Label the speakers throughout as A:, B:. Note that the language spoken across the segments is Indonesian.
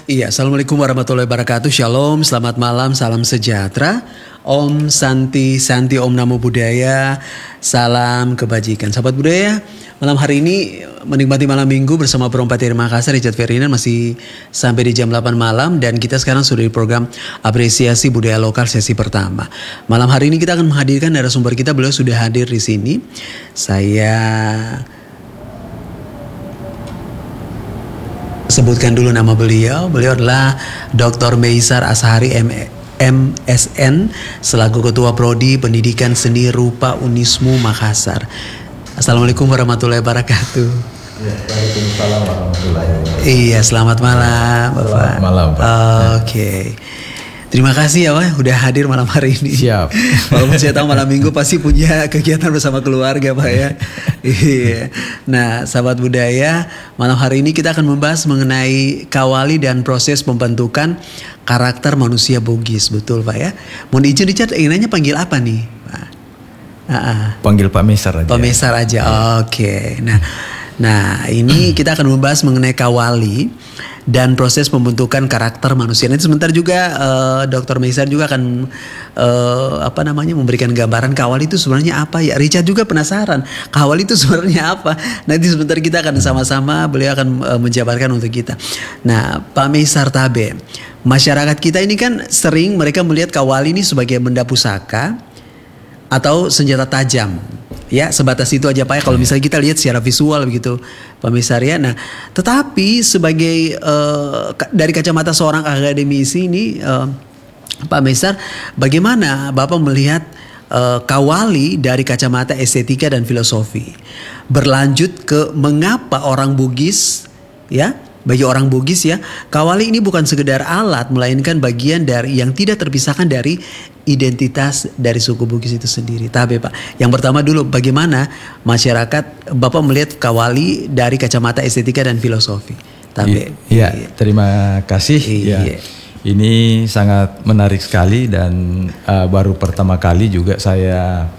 A: Iya, Assalamualaikum warahmatullahi wabarakatuh. Shalom, selamat malam, salam sejahtera. Om Santi, Santi Om Namo Buddhaya. Salam kebajikan. Sahabat budaya, malam hari ini menikmati malam minggu bersama Perompati Makassar, Richard Ferdinand masih sampai di jam 8 malam. Dan kita sekarang sudah di program Apresiasi Budaya Lokal sesi pertama. Malam hari ini kita akan menghadirkan narasumber kita, beliau sudah hadir di sini. Saya sebutkan dulu nama beliau. Beliau adalah Dr. Meisar Ashari MSN selaku Ketua Prodi Pendidikan Seni Rupa Unismu Makassar. Assalamualaikum warahmatullahi wabarakatuh.
B: Ya, waalaikumsalam warahmatullahi wabarakatuh.
A: Iya, selamat malam Bapak.
B: Selamat malam Pak.
A: Oke. Terima kasih ya Pak udah hadir malam hari ini.
B: Siap.
A: Walaupun saya tahu malam minggu pasti punya kegiatan bersama keluarga Pak ya. Iya. Nah sahabat budaya, malam hari ini kita akan membahas mengenai kawali dan proses pembentukan karakter manusia Bugis. Betul Pak ya. Mohon izin Richard, inginnya panggil apa nih Pak?
B: Panggil Pak Meisar aja.
A: Pak Meisar aja. Oke. Nah ini kita akan membahas mengenai kawali dan proses pembentukan karakter manusia. Nanti sebentar juga Dr. Meisar juga akan memberikan gambaran kawali itu sebenarnya apa ya. Richard juga penasaran kawali itu sebenarnya apa. Nanti sebentar kita akan sama-sama, beliau akan menjabarkan untuk kita. Nah Pak Meisar Tabe, masyarakat kita ini kan sering mereka melihat kawali ini sebagai benda pusaka atau senjata tajam. Ya sebatas itu aja Pak ya, kalau misalnya kita lihat secara visual begitu Pak Meisar ya. Nah tetapi sebagai dari kacamata seorang akademisi ini Pak Meisar, bagaimana Bapak melihat kawali dari kacamata estetika dan filosofi, berlanjut ke mengapa orang Bugis ya, bagi orang Bugis ya, kawali ini bukan sekedar alat, melainkan bagian dari yang tidak terpisahkan dari identitas dari suku Bugis itu sendiri. Tapi Pak, yang pertama dulu, bagaimana masyarakat Bapak melihat kawali dari kacamata estetika dan filosofi? Tapi
B: iya, terima kasih.
A: Iya.
B: Ya, ini sangat menarik sekali dan baru pertama kali juga saya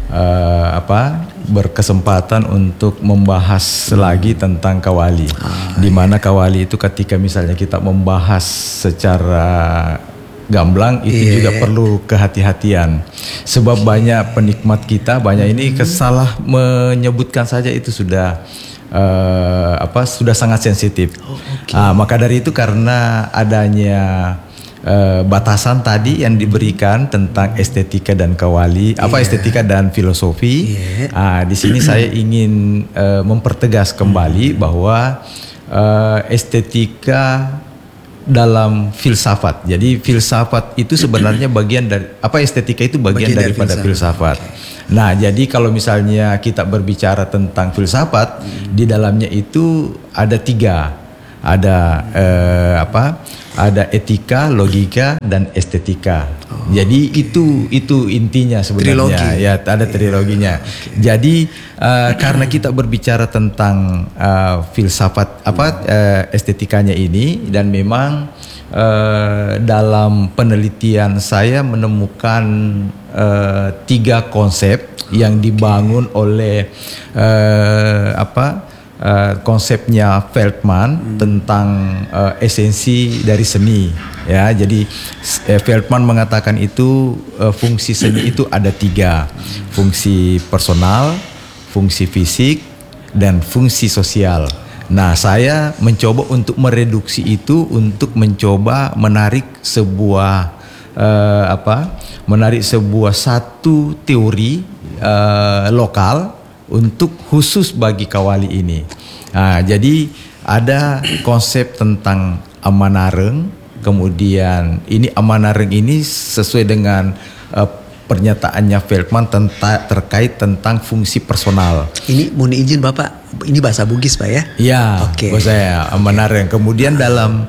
B: berkesempatan untuk membahas lagi tentang kawali. Di mana kawali itu ketika misalnya kita membahas secara gamblang itu juga perlu kehati-hatian. Sebab banyak penikmat kita, banyak ini kesalah menyebutkan saja itu sudah sudah sangat sensitif. Maka dari itu karena adanya batasan tadi yang diberikan tentang estetika dan kawali, estetika dan filosofi. Di sini saya ingin mempertegas kembali bahwa estetika dalam filsafat. Jadi filsafat itu sebenarnya bagian dari estetika itu bagian daripada filsafat. Nah, jadi kalau misalnya kita berbicara tentang filsafat, di dalamnya itu ada tiga. Ada etika, logika, dan estetika. Jadi itu intinya sebenarnya. Ya, ada triloginya. Jadi karena kita berbicara tentang filsafat estetikanya ini, dan memang dalam penelitian saya menemukan tiga konsep yang dibangun oleh konsepnya Veltman tentang esensi dari seni ya. Jadi Veltman mengatakan itu fungsi seni itu ada tiga: fungsi personal, fungsi fisik, dan fungsi sosial. Nah, saya mencoba untuk mereduksi itu untuk mencoba menarik sebuah satu teori lokal untuk khusus bagi kawali ini. Nah, jadi ada konsep tentang amanareng. Kemudian ini amanareng ini sesuai dengan pernyataannya Veltman terkait tentang fungsi personal. Ini
A: mohon izin Bapak, ini bahasa Bugis Pak ya?
B: Iya, bahasa saya amanareng. Kemudian dalam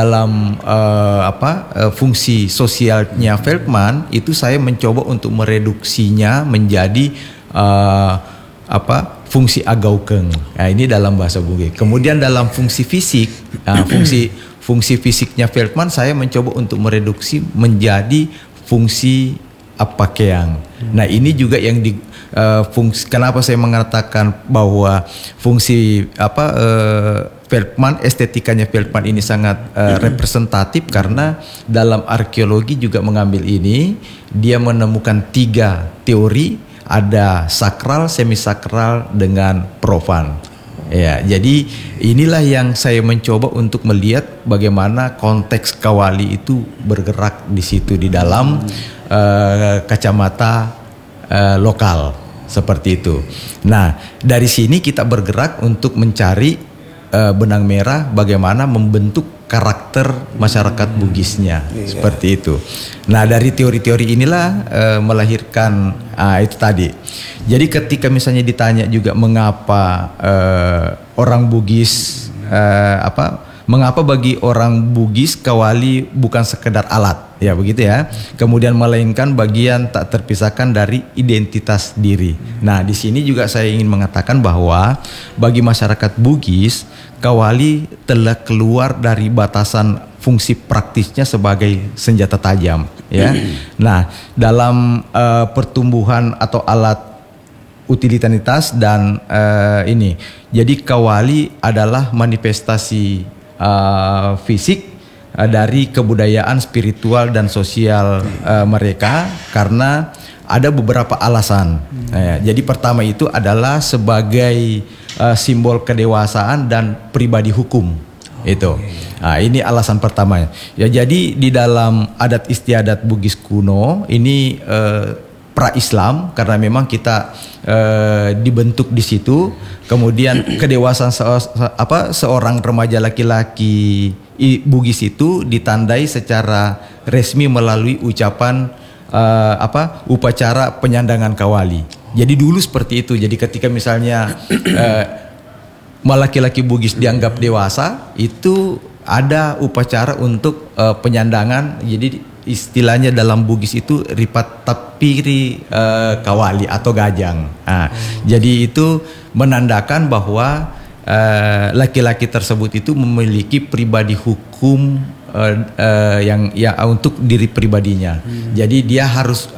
B: fungsi sosialnya Veltman itu saya mencoba untuk mereduksinya menjadi fungsi agaukeng. Nah, ini dalam bahasa Bugis. Kemudian dalam fungsi fisik, fungsi fisiknya Veltman saya mencoba untuk mereduksi menjadi fungsi Apakeang. Nah ini juga yang di fungsi. Kenapa saya mengatakan bahwa fungsi Veltman, estetikanya Veltman ini sangat representatif, karena dalam arkeologi juga mengambil ini. Dia menemukan 3 teori, ada sakral, semisakral, dengan profan. Ya, jadi inilah yang saya mencoba untuk melihat bagaimana konteks Kawali itu bergerak di situ di dalam kacamata lokal seperti itu. Nah, dari sini kita bergerak untuk mencari benang merah bagaimana membentuk karakter masyarakat Bugisnya, seperti itu. Nah, dari teori-teori inilah melahirkan itu tadi. Jadi ketika misalnya ditanya juga mengapa orang Bugis mengapa bagi orang Bugis Kawali bukan sekedar alat, ya begitu ya. Kemudian melainkan bagian tak terpisahkan dari identitas diri. Nah, di sini juga saya ingin mengatakan bahwa bagi masyarakat Bugis, Kawali telah keluar dari batasan fungsi praktisnya sebagai senjata tajam, ya. Nah, dalam pertumbuhan atau alat utilitaritas dan ini, jadi Kawali adalah manifestasi fisik dari kebudayaan spiritual dan sosial mereka, karena ada beberapa alasan. Jadi pertama itu adalah sebagai simbol kedewasaan dan pribadi hukum. Itu. Nah, ini alasan pertamanya. Ya, jadi di dalam adat istiadat Bugis kuno ini pra-Islam, karena memang kita dibentuk di situ. Kemudian kedewasaan seorang remaja laki-laki Bugis itu ditandai secara resmi melalui ucapan upacara penyandangan Kawali. Jadi dulu seperti itu. Jadi ketika misalnya laki-laki Bugis dianggap dewasa, itu ada upacara untuk penyandangan. Jadi istilahnya dalam Bugis itu ripat tapiri Kawali atau gajang. Nah, jadi itu menandakan bahwa laki-laki tersebut itu memiliki pribadi hukum yang untuk diri pribadinya. Jadi dia harus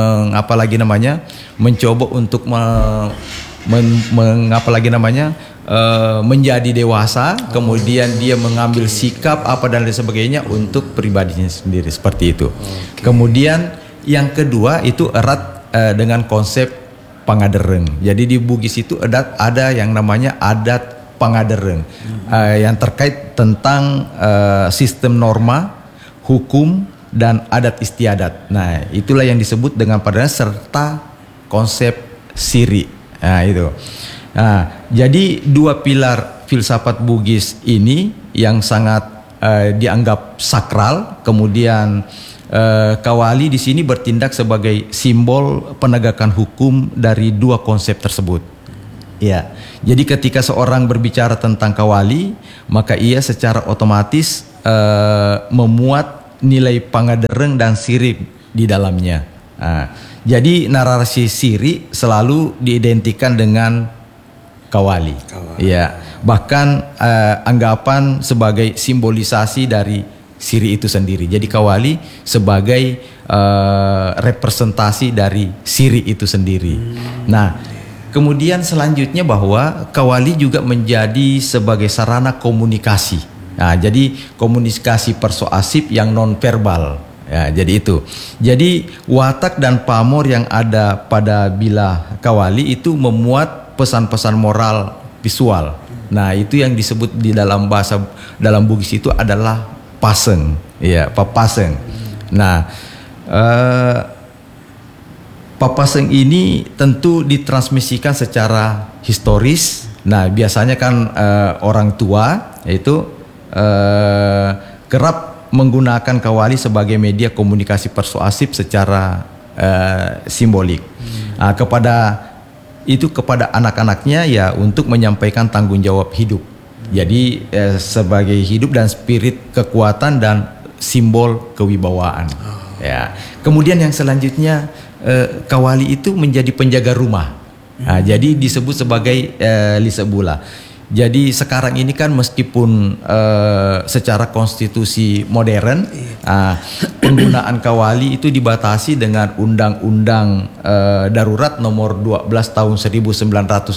B: mencoba untuk menjadi dewasa, kemudian dia mengambil sikap dan lain sebagainya untuk pribadinya sendiri, seperti itu. Kemudian yang kedua itu erat dengan konsep pangadereng. Jadi di Bugis itu ada yang namanya adat pangadereng, yang terkait tentang sistem norma, hukum, dan adat istiadat. Nah, itulah yang disebut dengan padanya serta konsep siri. Nah, itu. Nah, jadi 2 pilar filsafat Bugis ini yang sangat dianggap sakral. Kemudian Kawali di sini bertindak sebagai simbol penegakan hukum dari 2 konsep tersebut. Ya, jadi ketika seorang berbicara tentang Kawali, maka ia secara otomatis memuat nilai pangadereng dan siri di dalamnya. Nah, jadi narasi siri selalu diidentikan dengan Kawali. Ya, bahkan anggapan sebagai simbolisasi dari siri itu sendiri. Jadi Kawali sebagai representasi dari siri itu sendiri. Nah, kemudian selanjutnya bahwa Kawali juga menjadi sebagai sarana komunikasi. Nah, jadi komunikasi persuasif yang non verbal. Ya, jadi itu. Jadi watak dan pamor yang ada pada bilah Kawali itu memuat pesan-pesan moral visual. Nah, itu yang disebut di dalam bahasa dalam Bugis itu adalah paseng, ya, papaseng. Nah, papaseng ini tentu ditransmisikan secara historis. Nah, biasanya kan orang tua yaitu kerap menggunakan Kawali sebagai media komunikasi persuasif secara simbolik. Nah, kepada anak-anaknya ya untuk menyampaikan tanggung jawab hidup. Jadi sebagai hidup dan spirit kekuatan dan simbol kewibawaan. Ya. Kemudian yang selanjutnya Kawali itu menjadi penjaga rumah. Nah, jadi disebut sebagai lisebula. Jadi sekarang ini kan meskipun secara konstitusi modern penggunaan kawali itu dibatasi dengan Undang-Undang Darurat nomor 12 tahun 1951.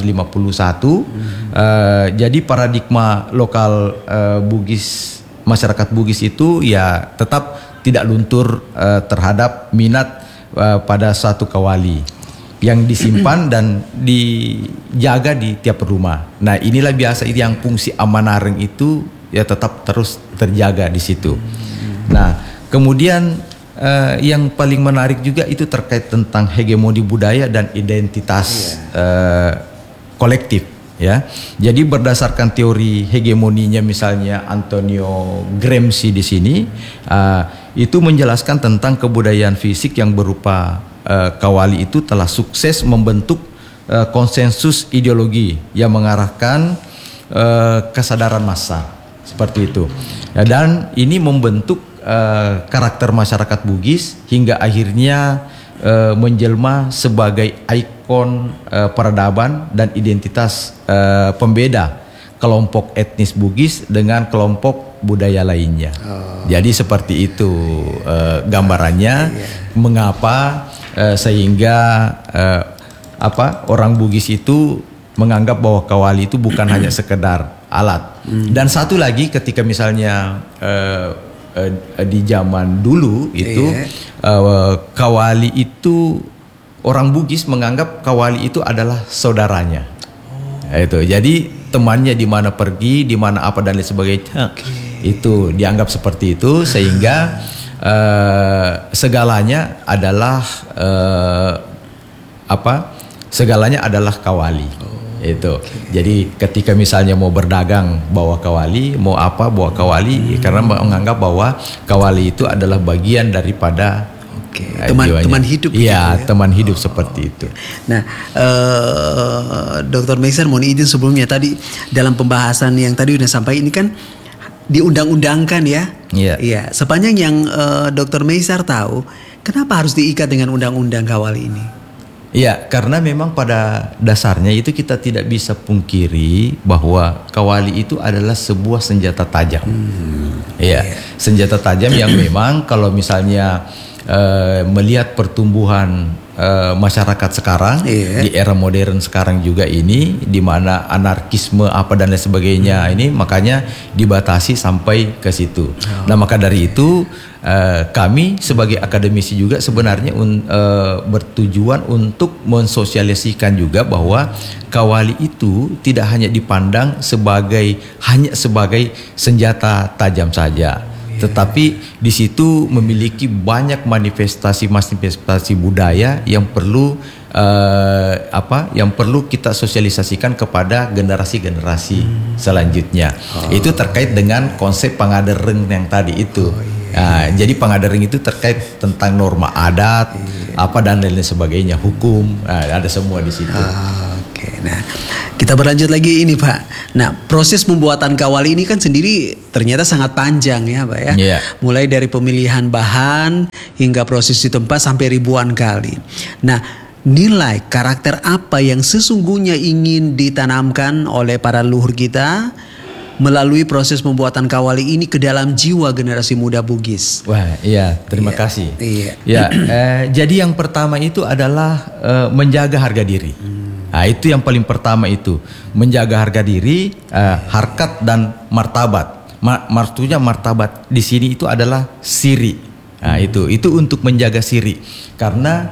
B: Jadi paradigma lokal Bugis, masyarakat Bugis itu ya tetap tidak luntur terhadap minat pada suatu kawali yang disimpan dan dijaga di tiap rumah. Nah, inilah biasa yang fungsi amanareng itu ya tetap terus terjaga di situ. Nah, kemudian yang paling menarik juga itu terkait tentang hegemoni budaya dan identitas kolektif. Ya, jadi berdasarkan teori hegemoninya misalnya Antonio Gramsci di sini itu menjelaskan tentang kebudayaan fisik yang berupa kawali itu telah sukses membentuk konsensus ideologi yang mengarahkan kesadaran massa seperti itu. Dan ini membentuk karakter masyarakat Bugis hingga akhirnya menjelma sebagai ikon peradaban dan identitas pembeda kelompok etnis Bugis dengan kelompok budaya lainnya. Jadi seperti itu gambarannya mengapa sehingga orang Bugis itu menganggap bahwa kawali itu bukan hanya sekedar alat. Dan satu lagi ketika misalnya di zaman dulu itu kawali itu orang Bugis menganggap kawali itu adalah saudaranya. Itu jadi temannya di mana pergi, di mana apa dan lain sebagainya. Itu dianggap seperti itu sehingga segalanya adalah segalanya adalah kawali. Itu. Jadi ketika misalnya mau berdagang bawa kawali, mau apa bawa kawali karena menganggap bahwa kawali itu adalah bagian daripada
A: teman hidup.
B: Iya, teman hidup seperti itu.
A: Nah, Dr. Meisar mohon izin sebelumnya tadi dalam pembahasan yang tadi udah sampai ini kan diundang-undangkan ya. Iya. Sepanjang yang Dr. Meisar tahu, kenapa harus diikat dengan undang-undang kawali ini?
B: Ya, karena memang pada dasarnya itu kita tidak bisa pungkiri bahwa kawali itu adalah sebuah senjata tajam. Senjata tajam yang memang kalau misalnya melihat pertumbuhan masyarakat sekarang di era modern sekarang juga ini, di mana anarkisme apa dan lain sebagainya ini makanya dibatasi sampai ke situ. Nah, maka dari itu kami sebagai akademisi juga sebenarnya bertujuan untuk mensosialisasikan juga bahwa kawali itu tidak hanya dipandang hanya sebagai senjata tajam saja, tetapi di situ memiliki banyak manifestasi budaya yang perlu yang perlu kita sosialisasikan kepada generasi-generasi selanjutnya. Itu terkait dengan konsep pangadereng yang tadi itu. Jadi pangadereng itu terkait tentang norma adat, apa dan lain sebagainya, hukum, ada semua di situ.
A: Nah, kita berlanjut lagi ini Pak. Nah, proses pembuatan kawali ini kan sendiri ternyata sangat panjang ya Pak ya. Mulai dari pemilihan bahan hingga proses di tempat sampai ribuan kali. Nah, nilai karakter apa yang sesungguhnya ingin ditanamkan oleh para leluhur kita melalui proses pembuatan kawali ini ke dalam jiwa generasi muda Bugis?
B: Wah, iya, terima kasih. Jadi yang pertama itu adalah menjaga harga diri. Nah, itu yang paling pertama itu, menjaga harga diri, harkat dan martabat. Maksudnya martabat di sini itu adalah siri. Nah, itu untuk menjaga siri. Karena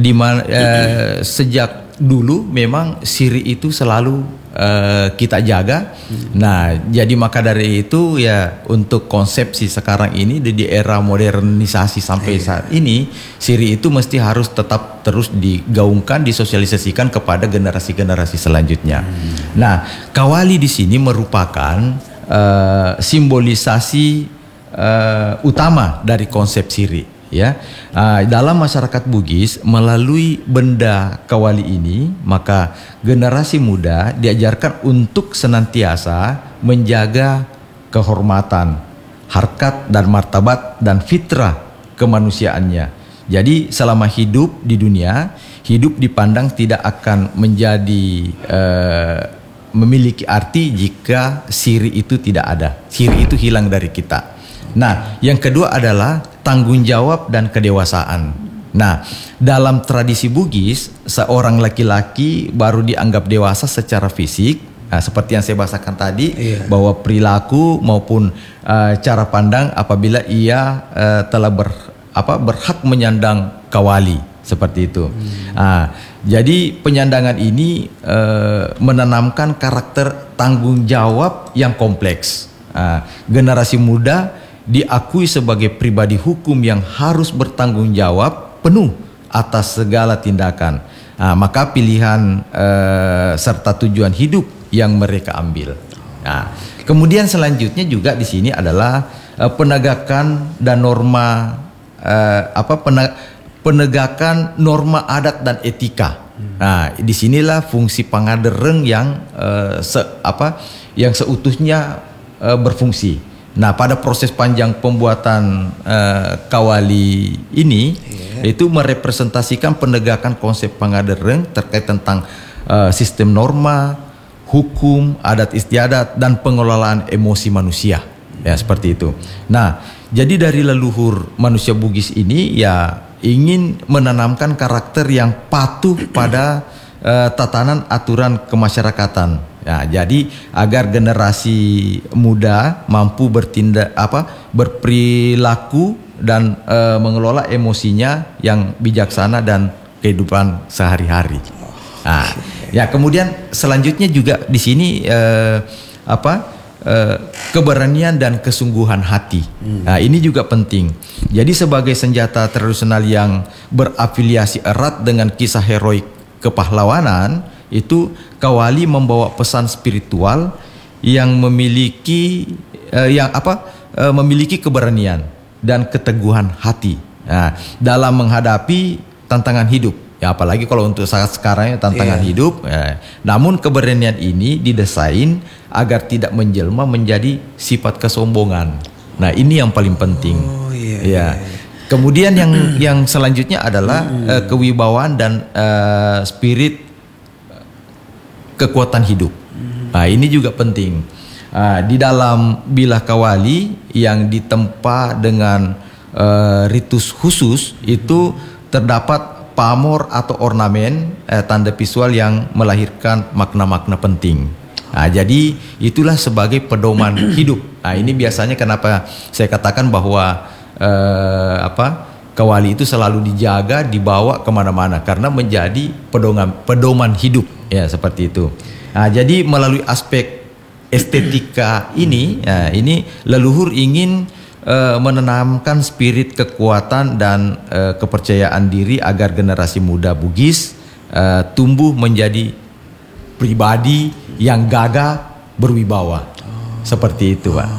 B: sejak dulu memang siri itu selalu kita jaga. Nah, jadi maka dari itu ya untuk konsepsi sekarang ini di era modernisasi sampai saat ini, siri itu mesti harus tetap terus digaungkan, disosialisasikan kepada generasi-generasi selanjutnya. Nah, kawali di sini merupakan simbolisasi utama dari konsep siri. Ya, dalam masyarakat Bugis melalui benda kawali ini maka generasi muda diajarkan untuk senantiasa menjaga kehormatan, harkat dan martabat dan fitrah kemanusiaannya. Jadi selama hidup di dunia, hidup dipandang tidak akan menjadi memiliki arti jika siri itu tidak ada. Siri itu hilang dari kita. Nah, yang kedua adalah tanggung jawab dan kedewasaan. Nah, dalam tradisi Bugis, seorang laki-laki baru dianggap dewasa secara fisik. Nah, seperti yang saya bahasakan tadi, bahwa perilaku maupun cara pandang apabila ia telah berhak menyandang kawali, seperti itu. Nah, jadi penyandangan ini menanamkan karakter tanggung jawab yang kompleks. Generasi muda diakui sebagai pribadi hukum yang harus bertanggung jawab penuh atas segala tindakan. Maka pilihan serta tujuan hidup yang mereka ambil. Nah, kemudian selanjutnya juga di sini adalah penegakan dan norma penegakan norma adat dan etika. Nah, disinilah fungsi pangadereng yang seutuhnya berfungsi. Nah, pada proses panjang pembuatan kawali ini itu merepresentasikan penegakan konsep pangadereng terkait tentang sistem norma, hukum, adat istiadat dan pengelolaan emosi manusia. Ya, seperti itu. Nah, jadi dari leluhur manusia Bugis ini ya ingin menanamkan karakter yang patuh pada tatanan aturan kemasyarakatan. Ya, jadi agar generasi muda mampu berperilaku dan mengelola emosinya yang bijaksana dan kehidupan sehari-hari. Nah, ya kemudian selanjutnya juga di sini keberanian dan kesungguhan hati. Nah, ini juga penting. Jadi sebagai senjata tradisional yang berafiliasi erat dengan kisah heroik kepahlawanan, itu kawali membawa pesan spiritual yang memiliki memiliki keberanian dan keteguhan hati dalam menghadapi tantangan hidup. Ya, apalagi kalau untuk saat sekarang tantangan hidup. Namun keberanian ini didesain agar tidak menjelma menjadi sifat kesombongan. Nah, ini yang paling penting. Kemudian yang selanjutnya adalah kewibawaan dan spirit kekuatan hidup. Nah, ini juga penting. Di dalam bilah kawali yang ditempa dengan ritus khusus itu terdapat pamor atau ornamen tanda visual yang melahirkan makna-makna penting. Nah, jadi itulah sebagai pedoman hidup. Nah, ini biasanya kenapa saya katakan bahwa kawali itu selalu dijaga, dibawa kemana-mana karena menjadi pedoman hidup. Ya, seperti itu. Nah, jadi melalui aspek estetika ini leluhur ingin menanamkan spirit kekuatan dan kepercayaan diri agar generasi muda Bugis tumbuh menjadi pribadi yang gagah berwibawa. Seperti itu, Pak.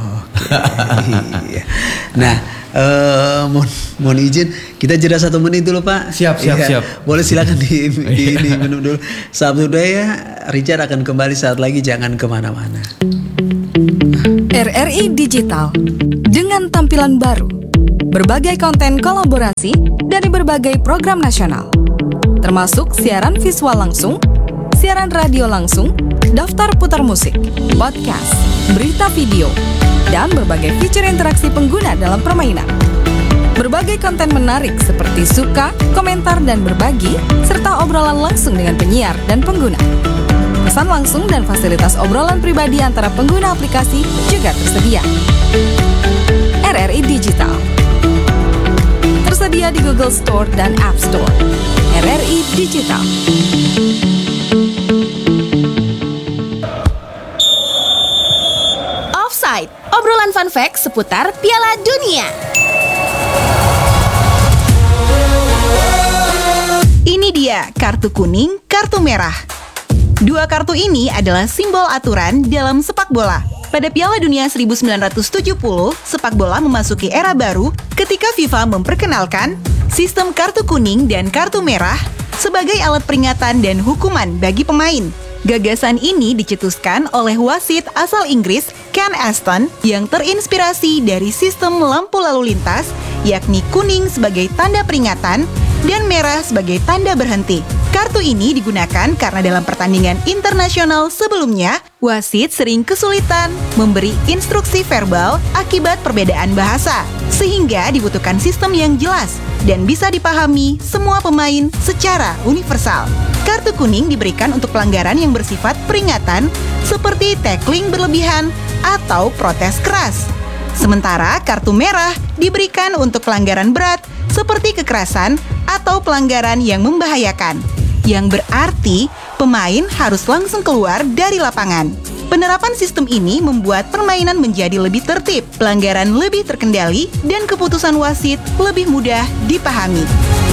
A: Nah, mohon izin kita jeda 1 menit dulu, Pak.
B: Siap.
A: Boleh silakan minum dulu. Sahabat budaya, Richard akan kembali saat lagi, jangan kemana-mana.
C: RRI Digital dengan tampilan baru, berbagai konten kolaborasi dari berbagai program nasional, termasuk siaran visual langsung, siaran radio langsung, daftar putar musik, podcast, berita video, dan berbagai fitur interaksi pengguna dalam permainan. Berbagai konten menarik seperti suka, komentar, dan berbagi, serta obrolan langsung dengan penyiar dan pengguna. Pesan langsung dan fasilitas obrolan pribadi antara pengguna aplikasi juga tersedia. RRI Digital tersedia di Google Store dan App Store. RRI Digital.
D: Offside, obrolan fun fact seputar Piala Dunia.
E: Ini dia kartu kuning, kartu merah. Dua kartu ini adalah simbol aturan dalam sepak bola. Pada Piala Dunia 1970, sepak bola memasuki era baru ketika FIFA memperkenalkan sistem kartu kuning dan kartu merah sebagai alat peringatan dan hukuman bagi pemain. Gagasan ini dicetuskan oleh wasit asal Inggris Ken Aston yang terinspirasi dari sistem lampu lalu lintas, yakni kuning sebagai tanda peringatan dan merah sebagai tanda berhenti. Kartu ini digunakan karena dalam pertandingan internasional sebelumnya, wasit sering kesulitan memberi instruksi verbal akibat perbedaan bahasa, sehingga dibutuhkan sistem yang jelas dan bisa dipahami semua pemain secara universal. Kartu kuning diberikan untuk pelanggaran yang bersifat peringatan seperti tackling berlebihan atau protes keras. Sementara kartu merah diberikan untuk pelanggaran berat seperti kekerasan atau pelanggaran yang membahayakan, yang berarti pemain harus langsung keluar dari lapangan. Penerapan sistem ini membuat permainan menjadi lebih tertib, pelanggaran lebih terkendali, dan keputusan wasit lebih mudah dipahami.